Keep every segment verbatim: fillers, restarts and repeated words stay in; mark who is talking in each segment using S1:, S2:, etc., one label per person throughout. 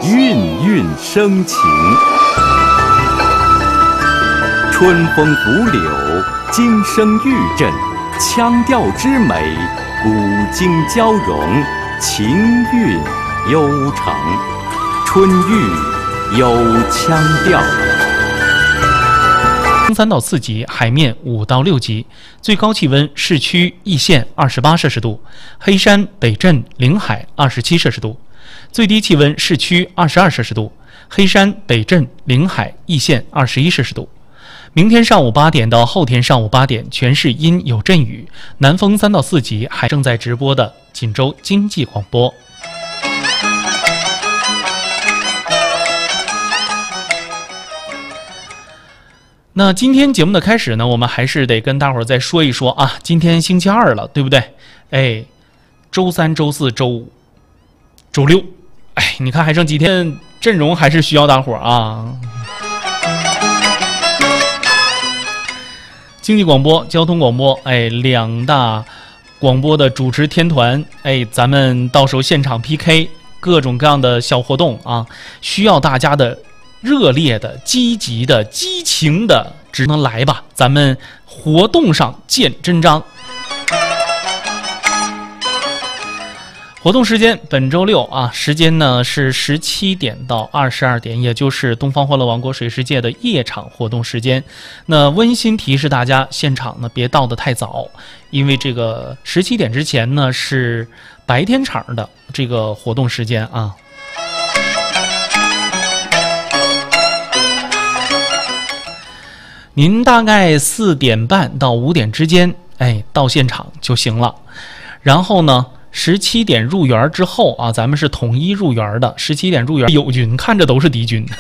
S1: 韵韵生情。春风拂柳，金声玉振，腔调之美，古今交融，情韵悠长。春韵有腔调。
S2: 三到四级，海面五到六级，最高气温市区易县二十八摄氏度，黑山、北镇、临海二十七摄氏度；最低气温市区二十二摄氏度，黑山、北镇、临海、易县二十一摄氏度。明天上午八点到后天上午八点，全市阴有阵雨，南风三到四级。还正在直播的锦州经济广播。那今天节目的开始呢，我们还是得跟大伙儿再说一说啊，今天星期二了，对不对？哎，周三、周四、周五、周六，哎，你看还剩几天，阵容还是需要大伙儿啊。经济广播、交通广播，哎，两大广播的主持天团，哎，咱们到时候现场 P K， 各种各样的小活动啊，需要大家的热烈的、积极的、激情的，只能来吧！咱们活动上见真章。活动时间本周六啊，时间呢是十七点到二十二点，也就是东方欢乐王国水世界的夜场活动时间。那温馨提示大家，现场呢别到得太早，因为这个十七点之前呢是白天场的这个活动时间啊。您大概四点半到五点之间，哎，到现场就行了。然后呢，十七点入园之后啊，咱们是统一入园的。十七点入园，友军看着都是敌军。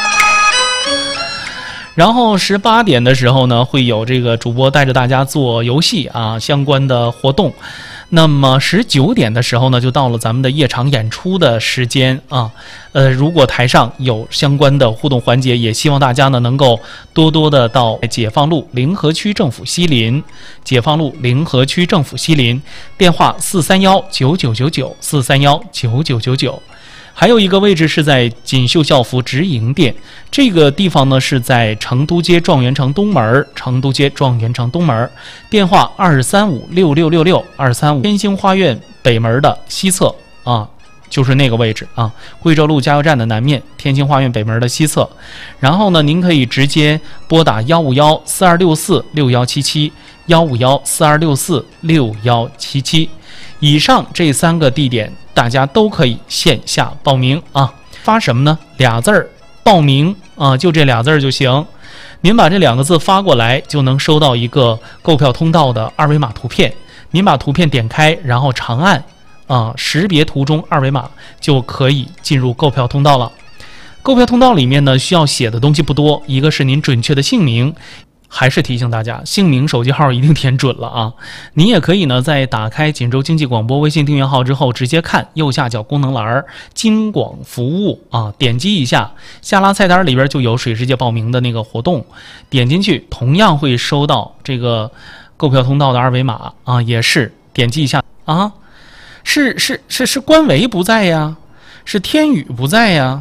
S2: 然后十八点的时候呢，会有这个主播带着大家做游戏啊，相关的活动。那么十九点的时候呢，就到了咱们的夜场演出的时间啊。呃，如果台上有相关的互动环节，也希望大家呢能够多多的到解放路临河区政府西林，解放路临河区政府西林，电话四三幺九九九九四三幺九九九九。还有一个位置是在锦绣校服直营店，这个地方呢是在成都街状元城东门，成都街状元城东门，电话二三五六六六六二三五。天星花苑北门的西侧啊，就是那个位置啊，贵州路加油站的南面，天星花苑北门的西侧。然后呢，您可以直接拨打幺五幺四二六四六幺七七幺五幺四二六四六幺七七。以上这三个地点，大家都可以线下报名啊。发什么呢？俩字儿，报名啊，就这俩字儿就行。您把这两个字发过来，就能收到一个购票通道的二维码图片。您把图片点开，然后长按啊，识别图中二维码，就可以进入购票通道了。购票通道里面呢，需要写的东西不多，一个是您准确的姓名。还是提醒大家，姓名、手机号一定填准了啊！您也可以呢，在打开锦州经济广播微信订阅号之后，直接看右下角功能栏京广服务啊，点击一下，下拉菜单里边就有水世界报名的那个活动，点进去同样会收到这个购票通道的二维码啊，也是点击一下啊，是是是是官维不在呀，是天宇不在呀，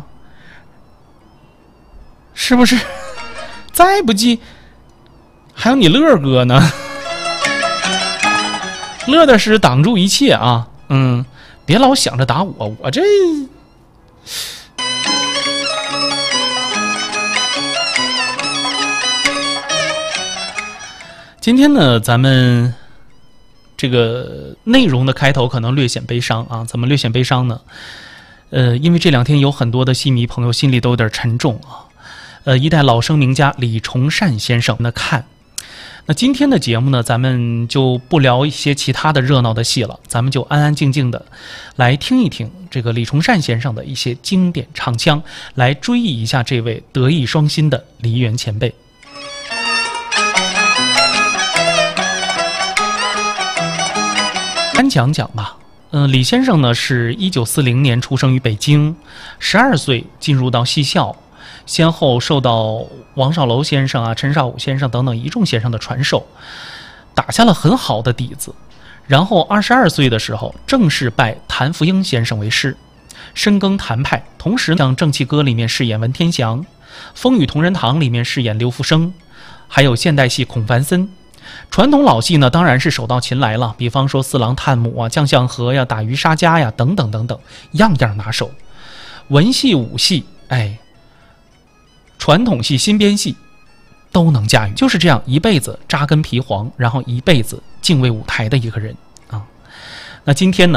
S2: 是不是？再不济。还有你乐哥呢，乐的是挡住一切啊，嗯，别老想着打我，我这今天呢，咱们这个内容的开头可能略显悲伤啊，怎么略显悲伤呢？呃，因为这两天有很多的戏迷朋友心里都有点沉重啊，呃，一代老生名家李崇善先生的看。那今天的节目呢，咱们就不聊一些其他的热闹的戏了，咱们就安安静静的来听一听这个李崇善先生的一些经典唱腔，来追忆一下这位德艺双馨的梨园前辈。单讲讲吧，嗯、呃，李先生呢是一九四零年出生于北京，十二岁进入到戏校。先后受到王少楼先生啊、陈少武先生等等一众先生的传授，打下了很好的底子。然后二十二岁的时候，正式拜谭福英先生为师。 深耕谭派，同时像《正气歌》里面饰演文天祥，《风雨同仁堂》里面饰演刘福生，还有现代戏孔繁森。传统老戏呢，当然是手到擒来了，比方说四郎探母啊、将相和呀、打渔杀家呀等等等等，样样拿手。文戏、武戏，哎，传统戏、新编戏都能驾驭，就是这样一辈子扎根皮黄，然后一辈子敬畏舞台的一个人啊。那今天呢？